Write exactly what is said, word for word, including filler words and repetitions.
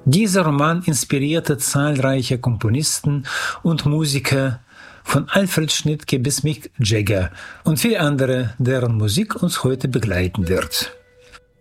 Dieser Roman inspirierte zahlreiche Komponisten und Musiker, von Alfred Schnittke bis Mick Jagger und viele andere, deren Musik uns heute begleiten wird.